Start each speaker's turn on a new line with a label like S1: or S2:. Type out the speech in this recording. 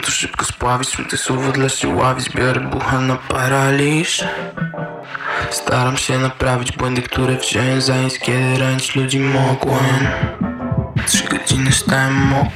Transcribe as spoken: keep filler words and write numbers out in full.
S1: to szybko spławić, smutne słowo dla się ławić. Biorę bucha na paraliż. Staram się naprawić błędy, które wziąłem za nic, kiedy ranić ludzi mogłem. Trzy godziny stałem mokry.